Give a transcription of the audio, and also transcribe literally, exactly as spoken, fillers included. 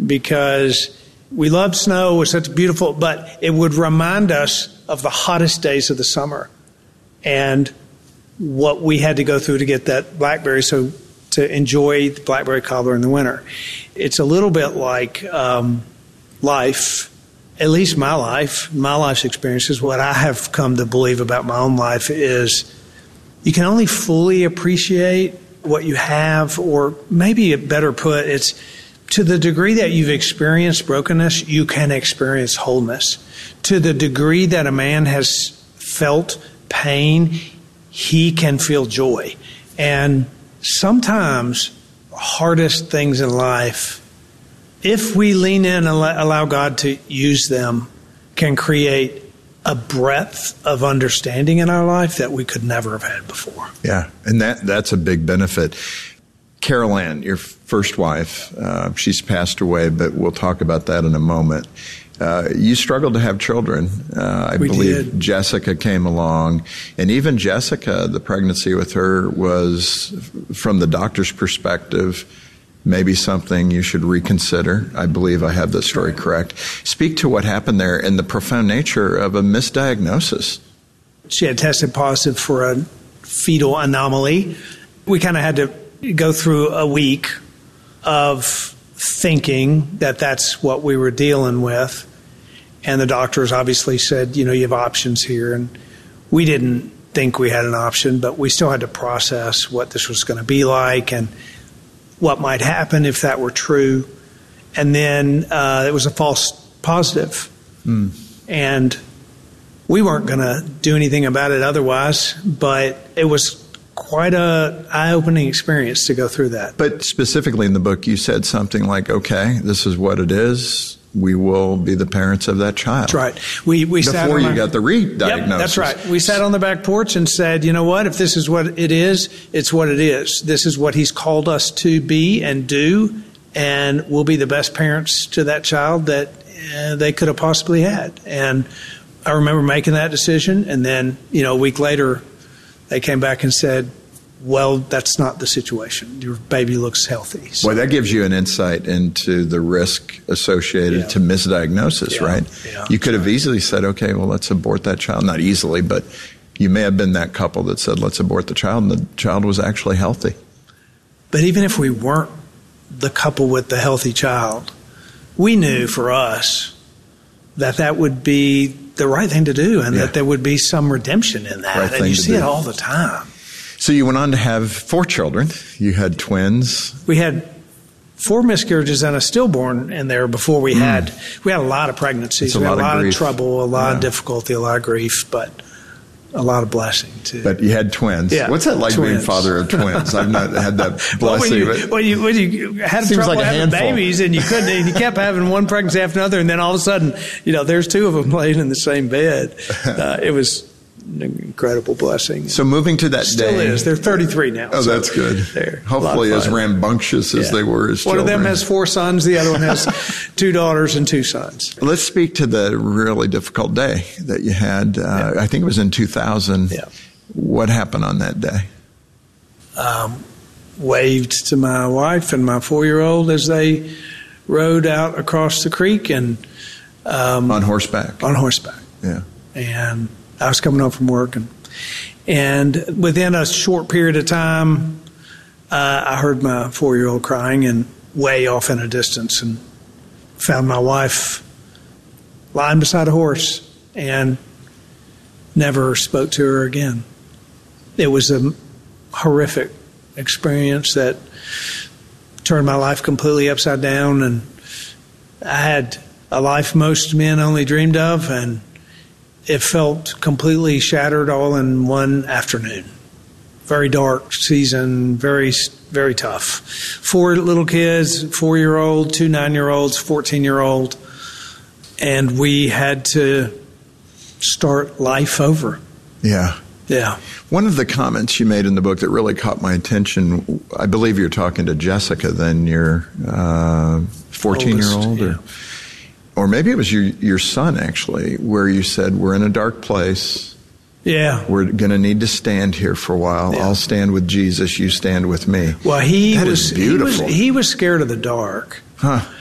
because we loved snow. It was such beautiful, but it would remind us of the hottest days of the summer and what we had to go through to get that blackberry, so to enjoy the blackberry cobbler in the winter. It's a little bit like um, life, at least my life, my life's experiences. What I have come to believe about my own life is you can only fully appreciate what you have, or maybe better put, it's to the degree that you've experienced brokenness, you can experience wholeness. To the degree that a man has felt pain, he can feel joy. And sometimes the hardest things in life, if we lean in and allow God to use them, can create a breadth of understanding in our life that we could never have had before. Yeah, and that that's a big benefit. Carol Ann, your first wife, uh, she's passed away, but we'll talk about that in a moment. Uh, you struggled to have children. Uh, I we believe did. Jessica came along, and even Jessica, the pregnancy with her was, from the doctor's perspective, maybe something you should reconsider. I believe I have the story correct. Speak to what happened there and the profound nature of a misdiagnosis. She had tested positive for a fetal anomaly. We kind of had to go through a week of thinking that that's what we were dealing with. And the doctors obviously said, you know, you have options here. And we didn't think we had an option, but we still had to process what this was going to be like and what might happen if that were true. And then uh, it was a false positive. Mm. And we weren't going to do anything about it otherwise, but it was quite a eye-opening experience to go through that. But specifically in the book, you said something like, okay, this is what it is. We will be the parents of that child. That's right. We, we Before sat on you our, got the re-diagnosis. Yep, that's right. We sat on the back porch and said, you know what, if this is what it is, it's what it is. This is what he's called us to be and do, and we'll be the best parents to that child that uh, they could have possibly had. And I remember making that decision, and then, you know, a week later, they came back and said, well, that's not the situation. Your baby looks healthy. So. Well, that gives you an insight into the risk associated yeah. to misdiagnosis, yeah. right? Yeah. You could have easily said, okay, well, let's abort that child. Not easily, but you may have been that couple that said, let's abort the child, and the child was actually healthy. But even if we weren't the couple with the healthy child, we knew for us that that would be the right thing to do, and yeah. that there would be some redemption in that. Right, and you see do. it all the time. So you went on to have four children. You had twins. We had four miscarriages and a stillborn in there before we mm. had. We had a lot of pregnancies. A we lot had a lot of, of trouble, a lot yeah. of difficulty, a lot of grief, but a lot of blessing too. But you had twins. Yeah, What's that like twins. being father of twins? I've not had that blessing. Well, when, you, but when, you, when you had trouble like having babies and you couldn't, and you kept having one pregnancy after another, and then all of a sudden, you know, there's two of them laying in the same bed. Uh, it was an incredible blessing. So moving to that Still day. Still is. They're thirty-three now. Oh, so that's good. They're Hopefully as rambunctious as yeah. they were as one children. One of them has four sons. The other one has two daughters and two sons. Let's speak to the really difficult day that you had. Uh, yeah. I think it was in two thousand. Yeah. What happened on that day? Um, waved to my wife and my four-year-old as they rode out across the creek and um, on horseback. On horseback. Yeah. And I was coming home from work, and and within a short period of time, uh, I heard my four-year-old crying, and way off in a distance, and found my wife lying beside a horse, and never spoke to her again. It was a horrific experience that turned my life completely upside down, and I had a life most men only dreamed of, and it felt completely shattered all in one afternoon. Very dark season, very, very tough. Four little kids, four-year-old, two nine-year-olds, fourteen-year-old, and we had to start life over. Yeah. Yeah. One of the comments you made in the book that really caught my attention, I believe you're talking to Jessica, then your uh, fourteen-year-old? Yeah. Or, or maybe it was your, your son, actually, where you said, we're in a dark place. Yeah. We're going to need to stand here for a while. Yeah. I'll stand with Jesus. You stand with me. Well, he that was is beautiful. He was, he was scared of the dark. Huh.